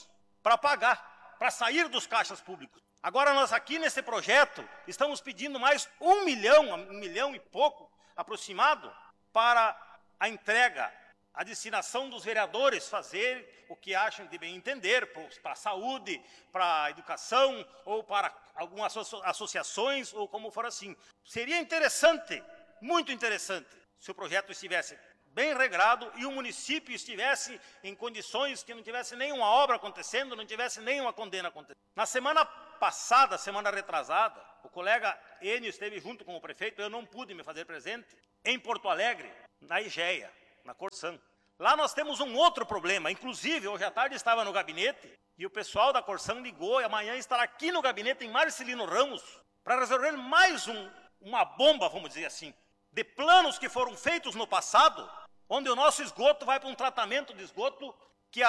para pagar, para sair dos caixas públicos. Agora nós aqui nesse projeto estamos pedindo mais 1 milhão e pouco aproximado para a entrega, a destinação dos vereadores fazer o que acham de bem entender, para a saúde, para a educação, ou para algumas associações, ou como for assim. Seria interessante, muito interessante, se o projeto estivesse bem regrado e o município estivesse em condições que não tivesse nenhuma obra acontecendo, não tivesse nenhuma condena acontecendo. Na semana passada, semana retrasada, o colega Enio esteve junto com o prefeito, eu não pude me fazer presente, em Porto Alegre, na IGEA, na Corsan. Lá nós temos um outro problema, inclusive hoje à tarde estava no gabinete e o pessoal da Corsan ligou e amanhã estará aqui no gabinete em Marcelino Ramos para resolver mais uma bomba, vamos dizer assim, de planos que foram feitos no passado, onde o nosso esgoto vai para um tratamento de esgoto que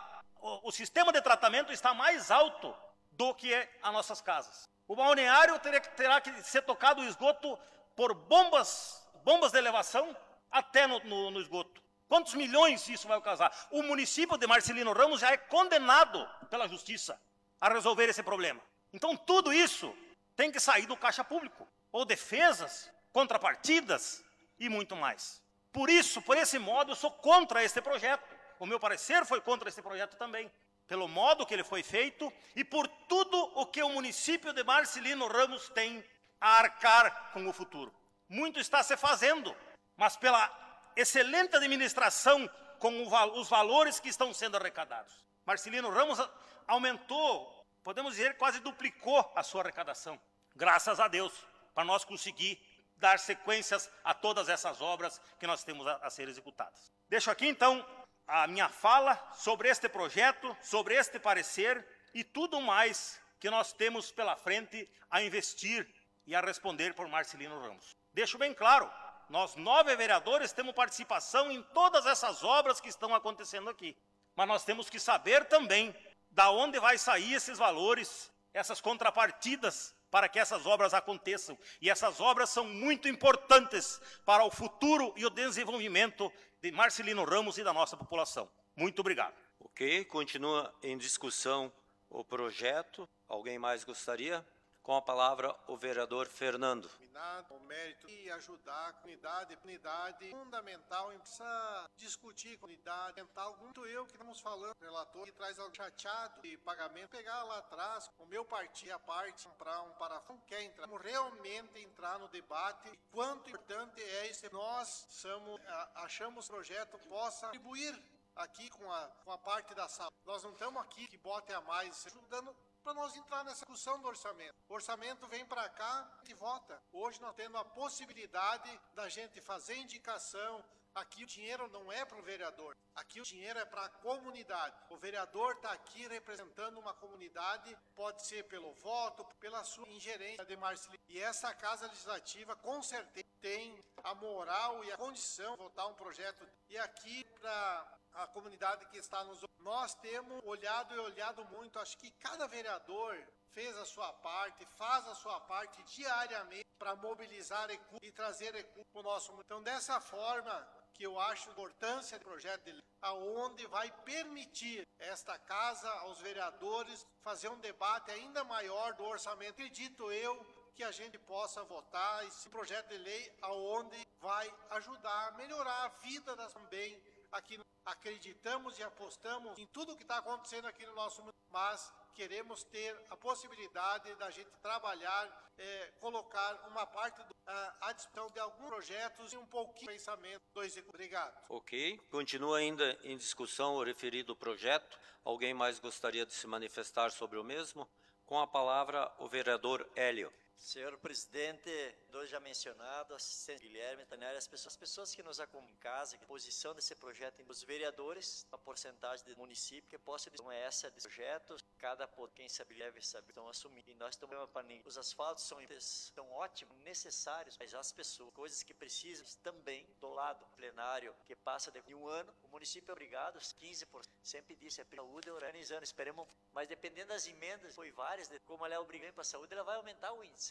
o sistema de tratamento está mais alto do que as nossas casas. O balneário terá que ser tocado o esgoto por bombas de elevação até no esgoto. Quantos milhões isso vai causar? O município de Marcelino Ramos já é condenado pela justiça a resolver esse problema. Então tudo isso tem que sair do caixa público, ou defesas, contrapartidas e muito mais. Por isso, por esse modo, eu sou contra este projeto. O meu parecer foi contra este projeto também, pelo modo que ele foi feito e por tudo o que o município de Marcelino Ramos tem a arcar com o futuro. Muito está se fazendo, mas pela excelente administração com os valores que estão sendo arrecadados. Marcelino Ramos aumentou, podemos dizer, quase duplicou a sua arrecadação. Graças a Deus, para nós conseguir dar sequências a todas essas obras que nós temos a ser executadas. Deixo aqui, então, a minha fala sobre este projeto, sobre este parecer e tudo mais que nós temos pela frente a investir e a responder por Marcelino Ramos. Deixo bem claro, nós 9 vereadores temos participação em todas essas obras que estão acontecendo aqui. Mas nós temos que saber também da onde vai sair esses valores, essas contrapartidas para que essas obras aconteçam. E essas obras são muito importantes para o futuro e o desenvolvimento de Marcelino Ramos e da nossa população. Muito obrigado.
Ok, continua em discussão o projeto. Alguém mais gostaria? Com a palavra, o vereador Fernando.
O mérito e ajudar a comunidade fundamental, precisa discutir com a comunidade mental. Muito eu que estamos falando, o relator que traz algo chateado de pagamento, pegar lá atrás, o meu partido, a parte, comprar um parafuso, quer entrar, vamos realmente entrar no debate. Quanto importante é esse, nós achamos que o projeto possa contribuir aqui com a parte da saúde. Nós não estamos aqui que bote a mais, ajudando para nós entrar nessa discussão do orçamento. O orçamento vem para cá e vota. Hoje nós temos a possibilidade da gente fazer indicação. Aqui o dinheiro não é para o vereador, aqui o dinheiro é para a comunidade. O vereador está aqui representando uma comunidade, pode ser pelo voto, pela sua ingerência de Marcelino. E essa Casa Legislativa, com certeza, tem a moral e a condição de votar um projeto. E aqui, para a comunidade que está nos... Nós temos olhado muito, acho que cada vereador fez a sua parte, faz a sua parte diariamente para mobilizar recursos e trazer recursos para o nosso mundo. Então, dessa forma que eu acho a importância do projeto de lei, aonde vai permitir esta casa, aos vereadores, fazer um debate ainda maior do orçamento. Acredito eu que a gente possa votar esse projeto de lei aonde vai ajudar a melhorar a vida das também aqui. Acreditamos e apostamos em tudo que está acontecendo aqui no nosso mundo, mas queremos ter a possibilidade da gente trabalhar, colocar uma parte à disposição de alguns projetos e um pouquinho de pensamento do executivo. Obrigado.
Ok. Continua ainda em discussão o referido projeto. Alguém mais gostaria de se manifestar sobre o mesmo? Com a palavra, o vereador Hélio.
Senhor presidente, dois já mencionados, assistente Guilherme, Taniara, as pessoas que nos acompanham em casa, que a posição desse projeto, os vereadores, a porcentagem do município que possa é essa desse projeto, quem sabe deve saber, estão assumindo. E nós estamos para ninguém. Os asfaltos são ótimos, necessários, mas as pessoas, coisas que precisam também do lado plenário, que passa de um ano, o município é obrigado, 15%, sempre disse, é saúde, organizando, esperemos, mas dependendo das emendas, foi várias, como ela é obrigada para a saúde, ela vai aumentar o índice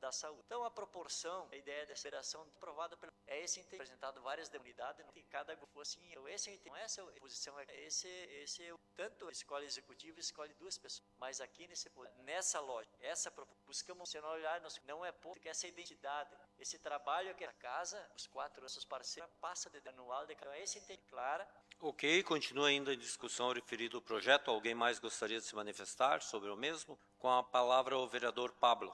da saúde. Então, a proporção, a ideia dessa operação aprovada é esse apresentado várias unidades, e cada grupo assim, esse não é essa posição, tanto a escola executiva escolhe 2 pessoas, mas aqui nessa loja, buscamos, se não olhar, não é pouco, que essa identidade, esse trabalho que a casa, os 4 nossos parceiros, passa de anual, então esse tem clara.
Ok, continua ainda em discussão referido ao projeto. Alguém mais gostaria de se manifestar sobre o mesmo? Com a palavra o vereador Pablo.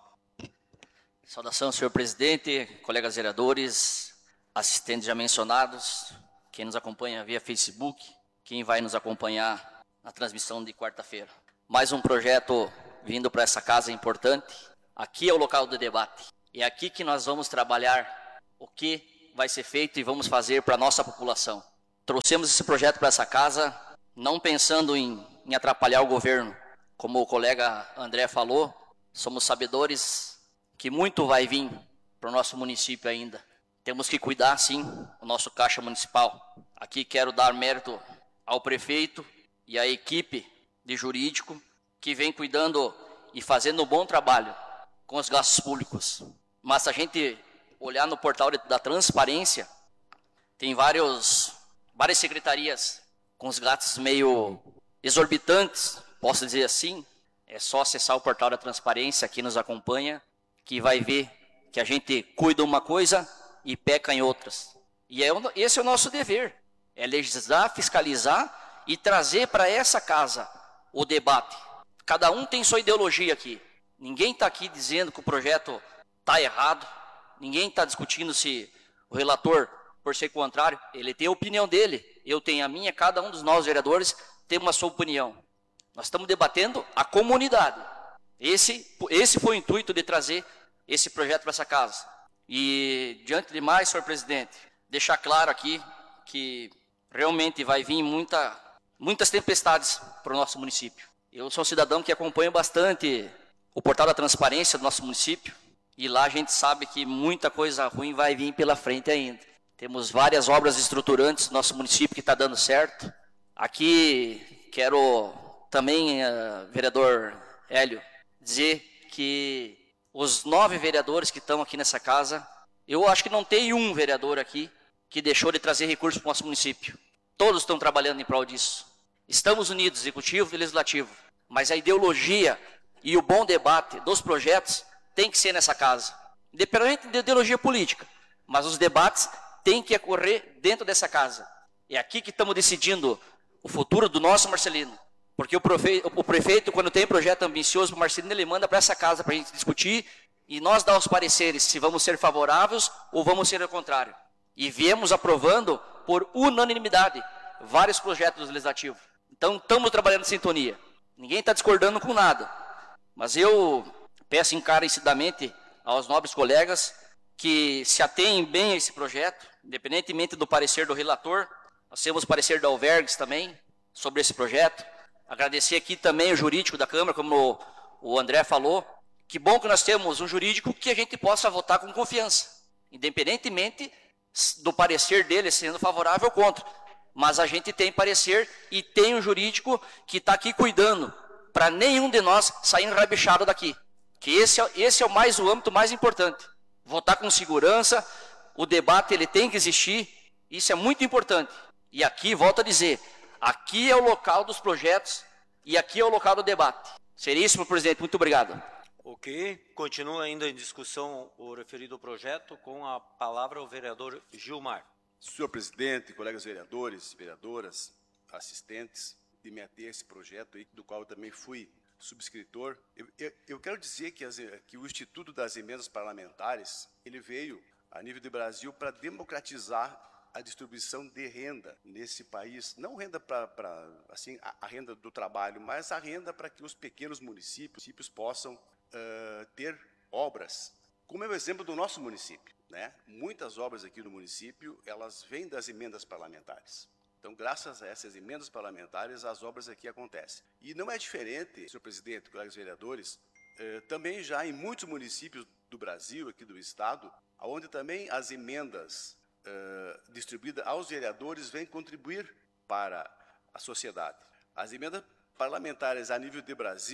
Saudação, senhor presidente, colegas vereadores, assistentes já mencionados, quem nos acompanha via Facebook, quem vai nos acompanhar na transmissão de quarta-feira. Mais um projeto vindo para essa casa importante. Aqui é o local do debate. É aqui que nós vamos trabalhar o que vai ser feito e vamos fazer para a nossa população. Trouxemos esse projeto para essa casa, não pensando em atrapalhar o governo. Como o colega André falou, somos sabedores que muito vai vir para o nosso município ainda. Temos que cuidar, sim, o nosso caixa municipal. Aqui quero dar mérito ao prefeito e à equipe de jurídico que vem cuidando e fazendo um bom trabalho com os gastos públicos. Mas se a gente olhar no portal da transparência, tem várias secretarias com os gastos meio exorbitantes, posso dizer assim. É só acessar o portal da transparência, que nos acompanha, que vai ver que a gente cuida uma coisa e peca em outras. E esse é o nosso dever, é legislar, fiscalizar e trazer para essa casa o debate. Cada um tem sua ideologia aqui. Ninguém está aqui dizendo que o projeto está errado, ninguém está discutindo se o relator, por ser contrário, ele tem a opinião dele, eu tenho a minha, cada um dos nós vereadores tem uma sua opinião. Nós estamos debatendo a comunidade. Esse foi o intuito de trazer esse projeto para essa casa. E, diante de mais, senhor presidente, deixar claro aqui que realmente vai vir muitas tempestades para o nosso município. Eu sou um cidadão que acompanha bastante o portal da transparência do nosso município, e lá a gente sabe que muita coisa ruim vai vir pela frente ainda. Temos várias obras estruturantes no nosso município que está dando certo. Aqui quero também, vereador Hélio, dizer que os 9 vereadores que estão aqui nessa casa, eu acho que não tem um vereador aqui que deixou de trazer recursos para o nosso município. Todos estão trabalhando em prol disso. Estamos unidos, executivo e legislativo, mas a ideologia e o bom debate dos projetos tem que ser nessa casa, independente de ideologia política, mas os debates têm que ocorrer dentro dessa casa. É aqui que estamos decidindo o futuro do nosso Marcelino. Porque o prefeito, quando tem projeto ambicioso para o Marcelino, ele manda para essa casa para a gente discutir e nós dar os pareceres se vamos ser favoráveis ou vamos ser ao contrário. E viemos aprovando por unanimidade vários projetos legislativos. Então, estamos trabalhando em sintonia. Ninguém está discordando com nada. Mas eu peço encarecidamente aos nobres colegas que se atenham bem a esse projeto, independentemente do parecer do relator. Nós temos o parecer da Alvergues também sobre esse projeto. Agradecer aqui também o jurídico da Câmara, como o André falou. Que bom que nós temos um jurídico que a gente possa votar com confiança, independentemente do parecer dele sendo favorável ou contra. Mas a gente tem parecer e tem um jurídico que está aqui cuidando para nenhum de nós sair enrabichado daqui. Que esse é o âmbito mais importante. Votar com segurança, o debate ele tem que existir, isso é muito importante. E aqui, volto a dizer, aqui é o local dos projetos e aqui é o local do debate. Seríssimo, presidente, muito obrigado.
Ok, continua ainda em discussão o referido projeto, com a palavra o vereador Gilmar.
Senhor presidente, colegas vereadores, vereadoras, assistentes, de me ater a esse projeto aí, do qual eu também fui subscritor. Eu quero dizer que o Instituto das Emendas Parlamentares, ele veio a nível do Brasil para democratizar a distribuição de renda nesse país, não renda para assim, a renda do trabalho, mas a renda para que os pequenos municípios possam ter obras, como é o exemplo do nosso município, né? Muitas obras aqui no município, elas vêm das emendas parlamentares. Então, graças a essas emendas parlamentares, as obras aqui acontecem. E não é diferente, senhor presidente, colegas vereadores, também já em muitos municípios do Brasil, aqui do estado, onde também as emendas distribuídas aos vereadores vêm contribuir para a sociedade. As emendas parlamentares a nível de Brasil,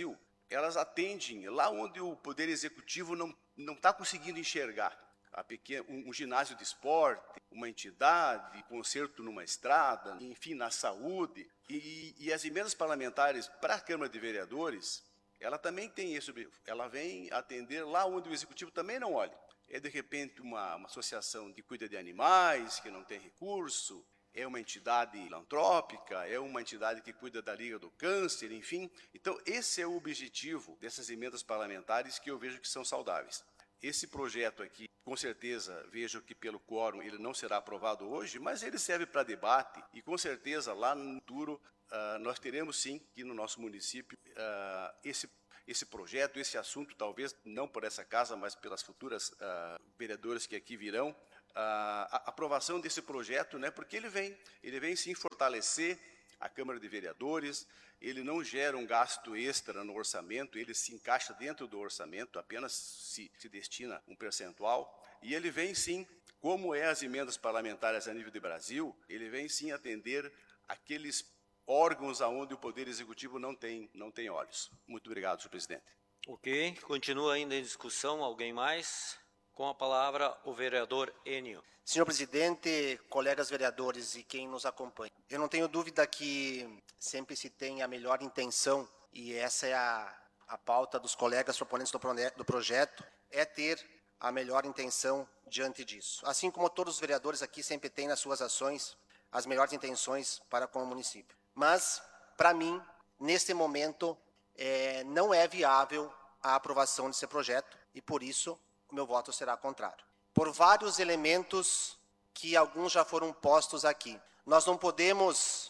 elas atendem lá onde o Poder Executivo não está conseguindo enxergar. Um ginásio de esporte, uma entidade, conserto numa estrada, enfim, na saúde. E as emendas parlamentares para a Câmara de Vereadores, ela também tem isso, ela vem atender lá onde o Executivo também não olha. É, de repente, uma associação que cuida de animais, que não tem recurso, é uma entidade filantrópica, é uma entidade que cuida da Liga do Câncer, enfim. Então, esse é o objetivo dessas emendas parlamentares que eu vejo que são saudáveis. Esse projeto aqui, com certeza, vejo que pelo quórum ele não será aprovado hoje, mas ele serve para debate e, com certeza, lá no futuro, nós teremos, sim, aqui no nosso município, esse projeto, esse assunto, talvez não por essa casa, mas pelas futuras vereadoras que aqui virão, a aprovação desse projeto, né, porque ele vem sim fortalecer a Câmara de Vereadores, ele não gera um gasto extra no orçamento, ele se encaixa dentro do orçamento, apenas se destina um percentual, e ele vem sim, como é as emendas parlamentares a nível de Brasil, ele vem sim atender aqueles órgãos aonde o Poder Executivo não tem olhos. Muito obrigado, senhor presidente.
Ok, continua ainda em discussão, alguém mais? Com a palavra, o vereador Enio.
Senhor presidente, colegas vereadores e quem nos acompanha, eu não tenho dúvida que sempre se tem a melhor intenção, e essa é a pauta dos colegas proponentes do projeto, é ter a melhor intenção diante disso. Assim como todos os vereadores aqui sempre têm nas suas ações as melhores intenções para com o município. Mas, para mim, neste momento, não é viável a aprovação desse projeto e, por isso, o meu voto será contrário. Por vários elementos que alguns já foram postos aqui. Nós não podemos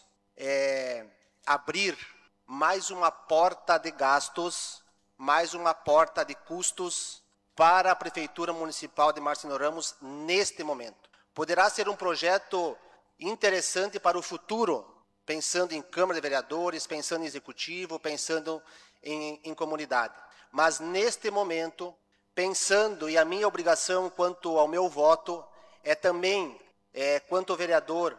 abrir mais uma porta de gastos, mais uma porta de custos para a Prefeitura Municipal de Marcelino Ramos neste momento. Poderá ser um projeto interessante para o futuro, pensando em Câmara de Vereadores, pensando em Executivo, pensando em comunidade. Mas neste momento, pensando, e a minha obrigação quanto ao meu voto, é também, quanto vereador,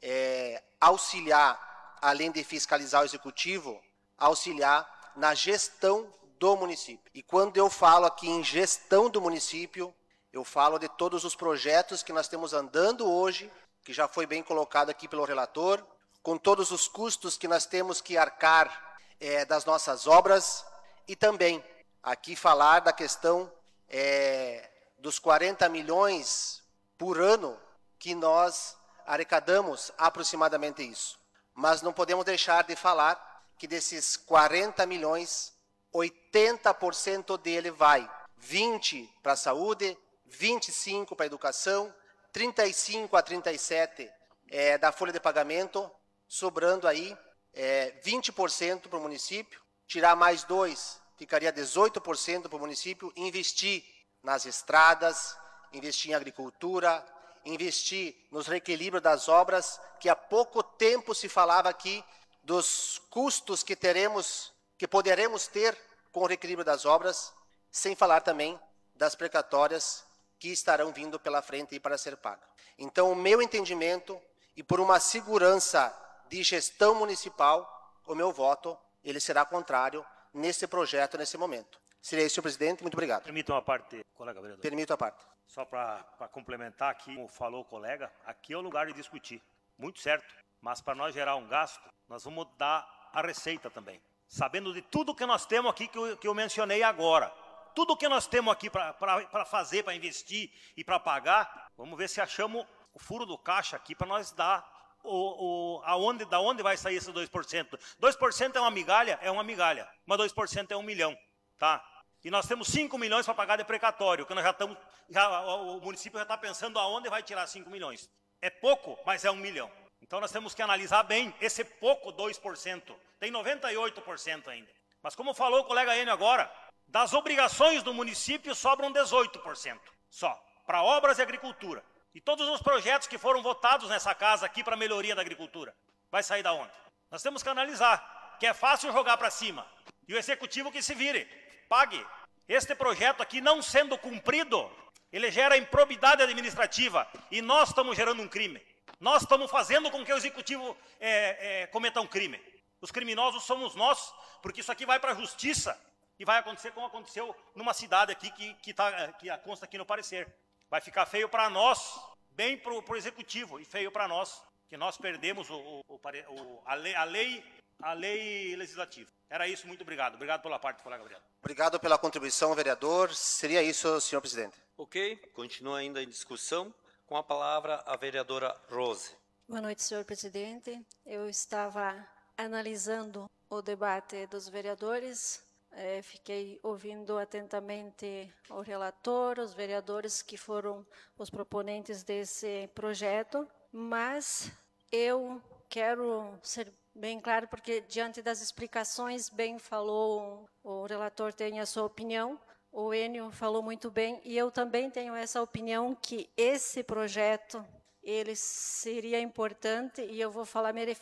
auxiliar, além de fiscalizar o Executivo, auxiliar na gestão do município. E quando eu falo aqui em gestão do município, eu falo de todos os projetos que nós temos andando hoje, que já foi bem colocado aqui pelo relator, com todos os custos que nós temos que arcar das nossas obras, e também aqui falar da questão dos 40 milhões por ano que nós arrecadamos, aproximadamente isso. Mas não podemos deixar de falar que desses 40 milhões, 80% dele vai, 20% para a saúde, 25% para a educação, 35% a 37% da folha de pagamento, sobrando aí 20% para o município, tirar mais 2%, ficaria 18% para o município, investir nas estradas, investir em agricultura, investir nos reequilíbrios das obras, que há pouco tempo se falava aqui dos custos que poderemos ter com o reequilíbrio das obras, sem falar também das precatórias que estarão vindo pela frente para ser paga. Então, o meu entendimento, e por uma segurança de gestão municipal, o meu voto ele será contrário nesse projeto, nesse momento. Seria isso, senhor presidente. Muito obrigado.
Permita uma parte, colega vereador.
Permito a parte.
Só para complementar aqui, como falou o colega, aqui é o lugar de discutir. Muito certo. Mas para nós gerar um gasto, nós vamos dar a receita também. Sabendo de tudo que nós temos aqui, que eu mencionei agora. Tudo que nós temos aqui para fazer, para investir e para pagar, vamos ver se achamos o furo do caixa aqui para nós dar da onde vai sair esse 2%. 2% é uma migalha, mas 2% é 1 milhão, tá? E nós temos 5 milhões para pagar de precatório, que nós o município já está pensando aonde vai tirar 5 milhões. É pouco, mas é 1 milhão. Então nós temos que analisar bem esse pouco 2%. Tem 98% ainda. Mas como falou o colega Enio agora, das obrigações do município sobram 18% só, para obras e agricultura. E todos os projetos que foram votados nessa casa aqui para melhoria da agricultura, vai sair da onde? Nós temos que analisar, que é fácil jogar para cima. E o executivo que se vire, pague. Este projeto aqui não sendo cumprido, ele gera improbidade administrativa e nós estamos gerando um crime. Nós estamos fazendo com que o executivo cometa um crime. Os criminosos somos nós, porque isso aqui vai para a justiça. e vai acontecer como aconteceu numa cidade aqui que consta aqui no parecer. Vai ficar feio para nós, bem para o executivo, e feio para nós, que nós perdemos a lei legislativa. Era isso, muito obrigado. Obrigado pela parte, colega Gabriel.
Obrigado pela contribuição, vereador. Seria isso, senhor presidente.
Ok, continua ainda em discussão. Com a palavra, a vereadora Rose.
Boa noite, senhor presidente. Eu estava analisando o debate dos vereadores, fiquei ouvindo atentamente o relator, os vereadores que foram os proponentes desse projeto, mas eu quero ser bem claro, porque diante das explicações, bem falou, o relator tem a sua opinião, o Enio falou muito bem, e eu também tenho essa opinião que esse projeto, ele seria importante, e eu vou falar me